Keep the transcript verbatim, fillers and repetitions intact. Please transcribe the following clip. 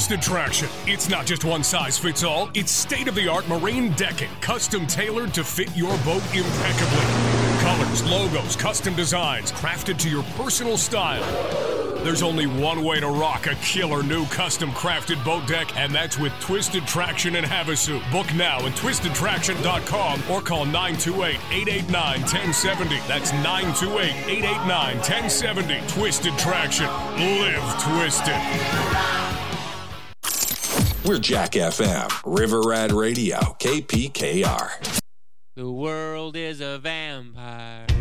Twisted Traction. It's not just one size fits all. It's state-of-the-art marine decking, custom tailored to fit your boat impeccably. Colors, logos, custom designs, crafted to your personal style. There's only one way to rock a killer new custom crafted boat deck, and that's with Twisted Traction in Havasu. Book now at twisted traction dot com or call nine two eight, eight eight nine, one zero seven zero. That's nine two eight, eight eight nine, one zero seven zero. Twisted Traction. Live twisted. We're Jack F M, River Rat Radio, K P K R. The world is a vampire.